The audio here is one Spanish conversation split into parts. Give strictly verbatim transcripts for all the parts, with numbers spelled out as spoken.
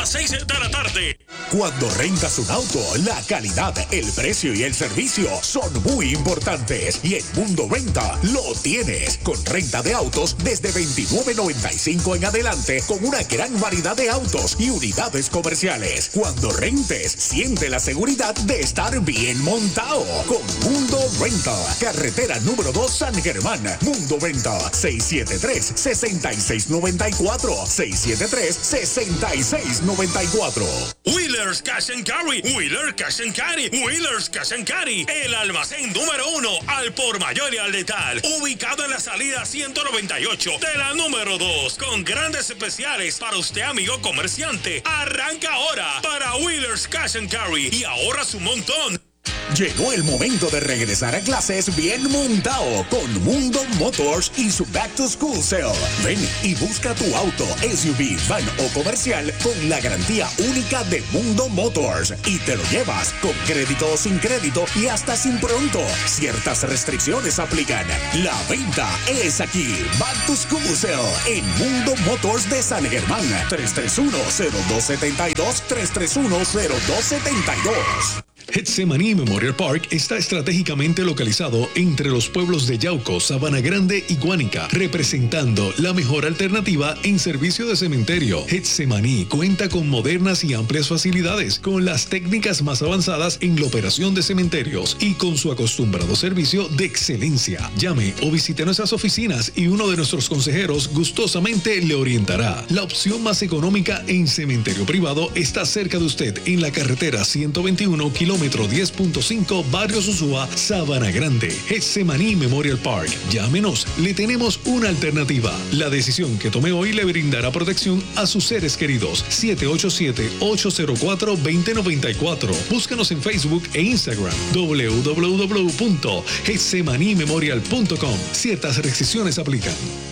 las seis de la tarde. Cuando rentas un auto, la calidad, el precio y el servicio son muy importantes. Y en Mundo Renta lo tienes. Con renta de autos desde veintinueve noventa y cinco en adelante, con una gran variedad de autos y unidades comerciales. Cuando rentes, siente la seguridad de estar bien montado. Con Mundo Renta. Carretera número dos San Germán. Mundo Renta. seis siete tres, seis seis nueve cuatro. seis siete tres, seis seis nueve cuatro. Wheelers Cash and Carry, Wheeler Cash and Carry, Wheelers Cash and Carry, el almacén número uno al por mayor y al letal, ubicado en la salida ciento noventa y ocho de la número dos, con grandes especiales para usted, amigo comerciante. Arranca ahora para Wheelers Cash and Carry y ahorras un montón. Llegó el momento de regresar a clases bien montado con Mundo Motors y su Back to School Sale. Ven y busca tu auto, S U V, van o comercial con la garantía única de Mundo Motors y te lo llevas con crédito o sin crédito y hasta sin pronto. Ciertas restricciones aplican. La venta es aquí. Back to School Sale en Mundo Motors de San Germán. tres tres uno, cero dos siete dos, tres tres uno, cero dos siete dos. Getsemaní Memorial Park está estratégicamente localizado entre los pueblos de Yauco, Sabana Grande y Guánica, representando la mejor alternativa en servicio de cementerio. Getsemaní cuenta con modernas y amplias facilidades, con las técnicas más avanzadas en la operación de cementerios y con su acostumbrado servicio de excelencia. Llame o visite nuestras oficinas y uno de nuestros consejeros gustosamente le orientará. La opción más económica en cementerio privado está cerca de usted en la carretera ciento veintiuno, kilómetro diez punto cinco, Barrio Susúa, Sabana Grande. Getsemaní Memorial Park. Llámenos, le tenemos una alternativa. La decisión que tome hoy le brindará protección a sus seres queridos. siete ocho siete, ocho cero cuatro, dos cero nueve cuatro. Búscanos en Facebook e Instagram. doble u doble u doble u punto getsemaní memorial punto com. Ciertas restricciones aplican.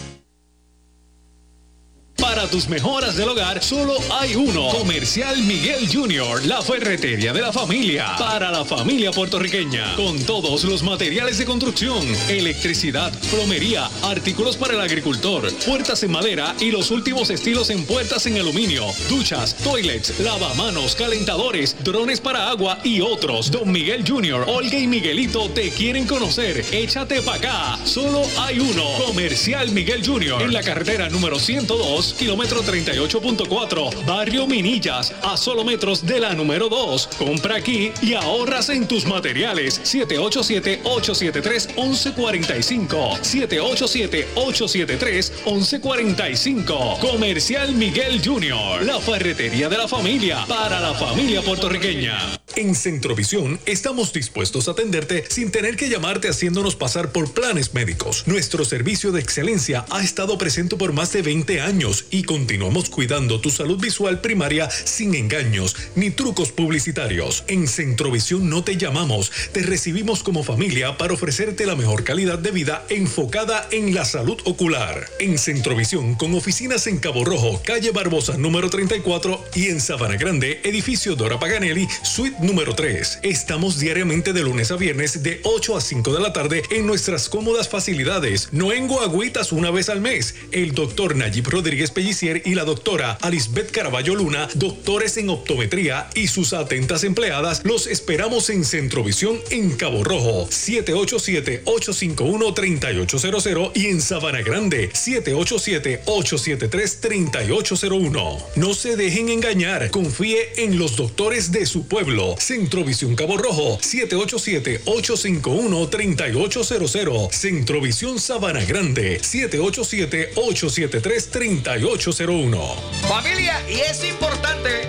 Para tus mejoras del hogar, solo hay uno. Comercial Miguel Junior, la ferretería de la familia. Para la familia puertorriqueña. Con todos los materiales de construcción, electricidad, plomería, artículos para el agricultor, puertas en madera y los últimos estilos en puertas en aluminio, duchas, toilets, lavamanos, calentadores, drones para agua y otros. Don Miguel Junior, Olga y Miguelito te quieren conocer. Échate para acá. Solo hay uno. Comercial Miguel Junior. En la carretera número ciento dos, kilómetro treinta y ocho punto cuatro, Barrio Minillas, a solo metros de la número dos. Compra aquí y ahorras en tus materiales. siete ocho siete, ocho siete tres, once cuarenta y cinco. siete ocho siete, ocho siete tres, once cuarenta y cinco. Comercial Miguel Junior, la ferretería de la familia, para la familia puertorriqueña. En Centrovisión estamos dispuestos a atenderte sin tener que llamarte haciéndonos pasar por planes médicos. Nuestro servicio de excelencia ha estado presente por más de veinte años y continuamos cuidando tu salud visual primaria sin engaños ni trucos publicitarios. En Centrovisión no te llamamos, te recibimos como familia para ofrecerte la mejor calidad de vida enfocada en la salud ocular. En Centrovisión, con oficinas en Cabo Rojo, calle Barbosa número treinta y cuatro y en Sabana Grande, edificio Dora Paganelli, suite número tres. Estamos diariamente de lunes a viernes de ocho a cinco de la tarde en nuestras cómodas facilidades. No en guagüitas una vez al mes. El doctor Nayib Rodríguez Pellicier y la doctora Alisbeth Caraballo Luna, doctores en optometría y sus atentas empleadas, los esperamos en Centrovisión en Cabo Rojo, siete ocho siete, ocho cinco uno, tres ocho cero cero y en Sabana Grande, siete ocho siete, ocho siete tres, tres ocho cero uno. No se dejen engañar, confíe en los doctores de su pueblo. Centrovisión Cabo Rojo, siete ocho siete, ocho cinco uno, tres ocho cero cero. Centrovisión Sabana Grande, siete ocho siete, ocho siete tres, tres ocho cero uno. Familia, y es importante,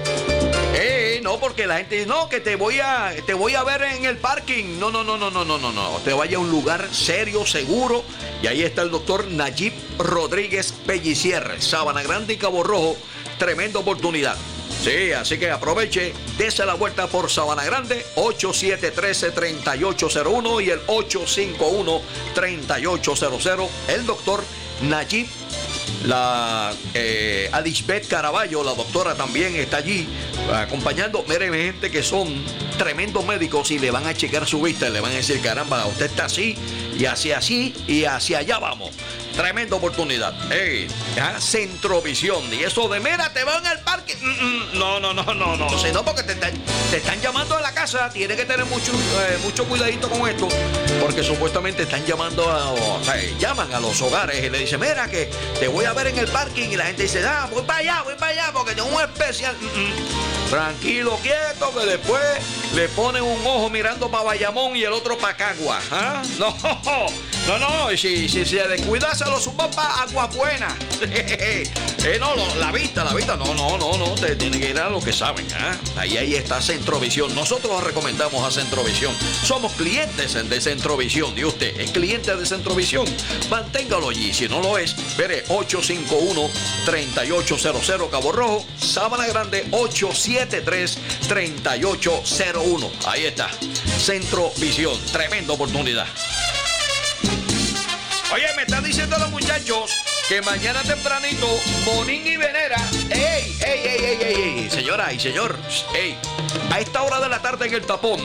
eh, no porque la gente dice, no, que te voy a te voy a ver en el parking. No, no, no, no, no, no, no, no. Te vaya a un lugar serio, seguro. Y ahí está el doctor Nayib Rodríguez Pellicier, Sabana Grande y Cabo Rojo. Tremenda oportunidad. Sí, así que aproveche, dése la vuelta por Sabana Grande, ocho siete uno tres, tres ocho cero uno y el ocho cinco uno, tres ocho cero cero. El doctor Nayib, la eh, Alisbeth Caraballo, la doctora también está allí acompañando. Miren, gente que son tremendos médicos y le van a checar su vista y le van a decir, caramba, usted está así y hacia así y hacia allá vamos. tremenda oportunidad. Hey, ¿ah? Centrovisión. Y eso de, mira, te van al parque. Mm, mm, no, no, no, no, no. Sino porque te están, te están llamando a la casa. Tienes que tener mucho, eh, mucho cuidadito con esto. Porque supuestamente están llamando a, o sea, llaman a los hogares y le dicen, mira, que te voy a ver en el parking. Y la gente dice, ah, voy para allá, voy para allá, porque tengo un especial. Mm, mm. Tranquilo, quieto, que después le ponen un ojo mirando para Bayamón y el otro para Cagua. ¿Ah? No, no, no. Y si, si se descuida, se lo suba para Agua Buena. eh, no, lo, la vista, la vista. No, no, no, no. Te tiene que ir a lo que saben. ¿Ah? Ahí, ahí está Centrovisión. Nosotros recomendamos a Centrovisión. Somos clientes de Centrovisión. Y usted es cliente de Centrovisión. Manténgalo allí. Si no lo es, veré ocho cinco uno, tres ocho cero cero Cabo Rojo, Sabana Grande ocho siete tres, tres ocho cero uno. Ahí está. Centrovisión. Tremenda oportunidad. Oye, me están diciendo los muchachos que mañana tempranito, Monín y Venera. ¡Ey, ey, ey, ey, ey, ey! Señora y señor, ¡ey! A esta hora de la tarde en el tapón,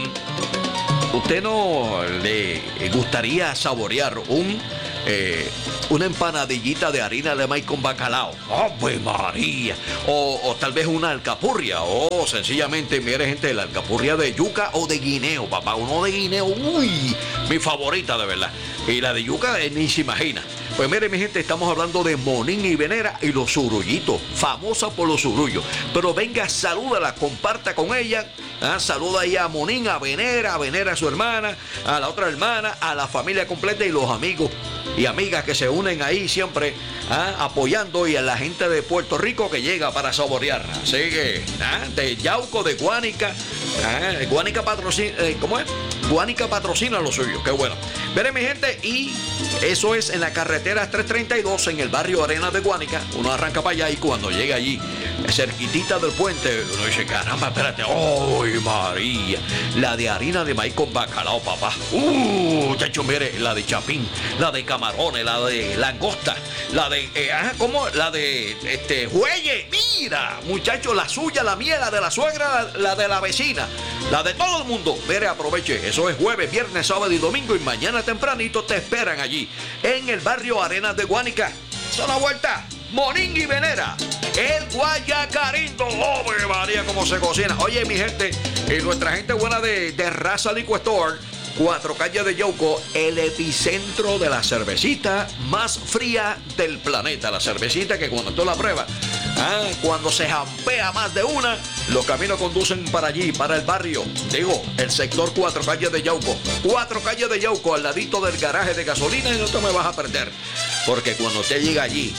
¿usted no le gustaría saborear un eh, una empanadillita de harina de maíz con bacalao? ¡Ave María! O, o tal vez una alcapurria. O sencillamente, mire, gente, la alcapurria de yuca o de guineo, papá. Uno de guineo, uy, mi favorita, de verdad. Y la de yuca eh, ni se imagina. Pues mire, mi gente, estamos hablando de Monín y Venera y los surullitos, famosa por los surullos. Pero venga, salúdala, comparta con ella. ¿Ah? Saluda ahí a Monín, a Venera, a Venera a su hermana, a la otra hermana, a la familia completa y los amigos y amigas que se unen ahí siempre, ¿ah? Apoyando, y a la gente de Puerto Rico que llega para saborear. Así que, ¿ah? De Yauco, de Guánica, ¿ah? Guánica patrocina, eh, ¿cómo es? Guánica patrocina lo suyo, qué bueno. Miren, mi gente, y eso es en la carretera trescientos treinta y dos en el barrio Arenas de Guánica. Uno arranca para allá y cuando llega allí, cerquitita del puente, uno dice, caramba, espérate, ¡ay, María! La de harina de maíz con bacalao, papá. ¡Uh! Chacho, mire, la de chapín, la de camarones, la de langosta, la de, eh, ah, ¿cómo? La de, este, jueye. Mira, muchachos, la suya, la mía, la de la suegra, la, la de la vecina, la de todo el mundo. Mire, aproveche, eso es jueves, viernes, sábado y domingo, y mañana tempranito te esperan allí, en el barrio Arenas de Guánica. Es una vuelta. Monín y Venera, el Guayacarindo. ¡Oh, María, cómo se cocina! Oye, mi gente, y nuestra gente buena de, de Raza Liquor Store, Cuatro Calles de Yauco, el epicentro de la cervecita más fría del planeta. La cervecita que cuando tú la pruebas, ah, cuando se jampea más de una, los caminos conducen para allí, para el barrio. Digo, el sector Cuatro Calles de Yauco. Cuatro Calles de Yauco, al ladito del garaje de gasolina, y no te me vas a perder. Porque cuando usted llega allí,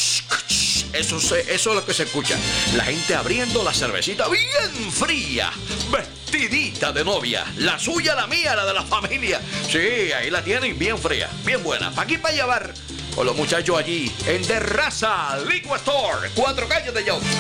eso, se, eso es lo que se escucha. La gente abriendo la cervecita bien fría, vestidita de novia. La suya, la mía, la de la familia. Sí, ahí la tienen bien fría, bien buena. ¿Para aquí para llevar? Con los muchachos allí en The Raza Liquor Store, Cuatro Calles de Yauco.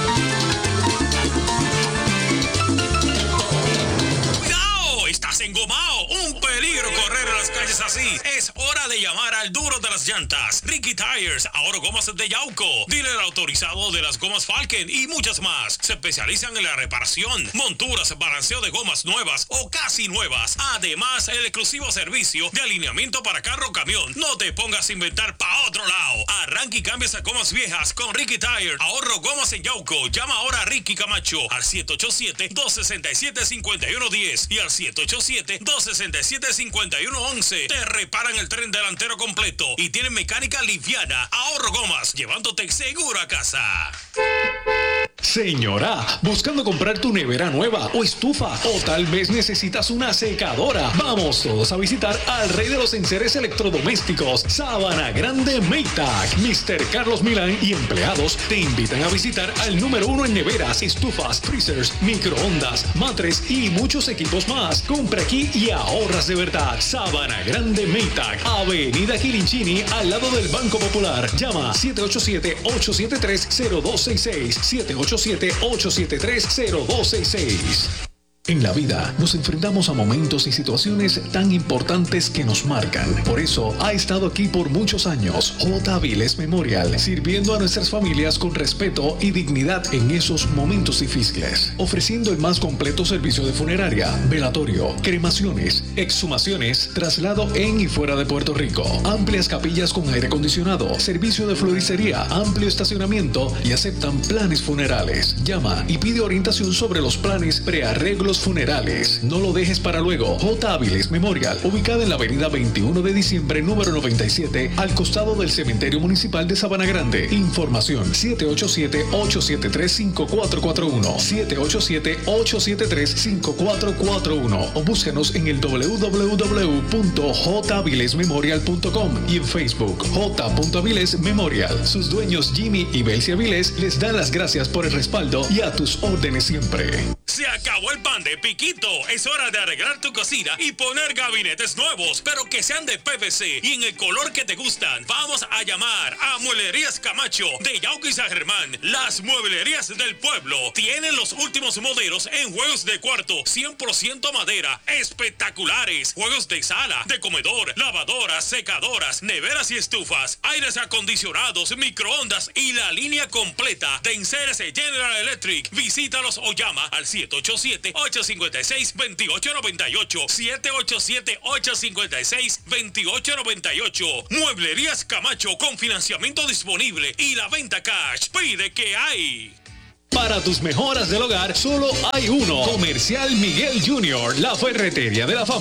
Estás engomado, un peligro correr en las calles así. Es hora de llamar al duro de las llantas, Ricky Tires, ahora gomas de Yauco, dealer autorizado de las gomas Falken y muchas más. Se especializan en la reparación, monturas, balanceo de gomas nuevas o casi nuevas. Además, el exclusivo servicio de alineamiento para carro o camión. No te pongas a inventar pa' otro lado. Arranca y cambias a gomas viejas con Ricky Tires. Ahorro gomas en Yauco. Llama ahora a Ricky Camacho al siete ocho siete, dos seis siete, cinco uno uno cero y al siete ocho siete, dos seis siete, cinco uno uno uno. Te reparan el tren delantero completo y tienen mecánica liviana. Ahorro gomas, llevándote seguro a casa. Señora, buscando comprar tu nevera nueva o estufa, o tal vez necesitas una secadora. Vamos todos a visitar al rey de los enseres electrodomésticos, Sabana Grande Maytag. mister Carlos Milán y empleados te invitan a visitar al número uno en neveras, estufas, freezers, microondas, matres y muchos equipos más. Compra aquí y ahorras de verdad. Sabana Grande Maytag, Avenida Quilinchini, al lado del Banco Popular. Llama siete ocho siete, ocho siete tres, cero dos seis seis, siete ocho siete, ocho siete tres, cero dos seis seis. En la vida nos enfrentamos a momentos y situaciones tan importantes que nos marcan. Por eso ha estado aquí por muchos años J. Avilés Memorial, sirviendo a nuestras familias con respeto y dignidad en esos momentos difíciles, ofreciendo el más completo servicio de funeraria, velatorio, cremaciones, exhumaciones, traslado en y fuera de Puerto Rico, amplias capillas con aire acondicionado, servicio de floristería, amplio estacionamiento y aceptan planes funerales. Llama y pide orientación sobre los planes prearreglos funerales. No lo dejes para luego. J. Avilés Memorial, ubicada en la avenida veintiuno de diciembre, número noventa y siete, al costado del Cementerio Municipal de Sabana Grande. Información siete ocho siete, ocho siete tres, cinco cuatro cuatro uno, siete ocho siete, ocho siete tres, cinco cuatro cuatro uno o búscanos en el w w w punto j avilés memorial punto com y en Facebook J. Avilés Memorial. Sus dueños Jimmy y Belsi Avilés les dan las gracias por el respaldo y a tus órdenes siempre. Se acabó el pan de piquito. Es hora de arreglar tu cocina y poner gabinetes nuevos, pero que sean de P V C y en el color que te gustan. Vamos a llamar a Mueblerías Camacho de Yauco y San Germán. Las mueblerías del pueblo tienen los últimos modelos en juegos de cuarto cien por ciento madera, espectaculares. Juegos de sala, de comedor, lavadoras, secadoras, neveras y estufas, aires acondicionados, microondas y la línea completa de enseres General Electric. Visítalos o llama al siete ocho siete, ocho cinco seis, dos ocho nueve ocho, siete ocho siete, ocho cinco seis, dos ocho nueve ocho. Mueblerías Camacho con financiamiento disponible y la venta cash. Pide que hay. Para tus mejoras del hogar, solo hay uno. Comercial Miguel Junior, la ferretería de la familia.